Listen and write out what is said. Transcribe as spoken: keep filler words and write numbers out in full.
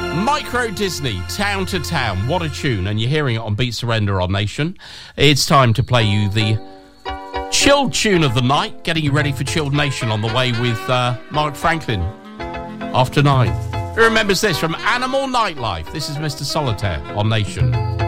Micro Disney, Town to Town. What a tune. And you're hearing it on Beat Surrender on Nation. It's time to play you the chilled tune of the night, getting you ready for Chilled Nation on the way with uh, Mark Franklin after nine. Who remembers this from Animal Nightlife? This is Mister Solitaire on Nation.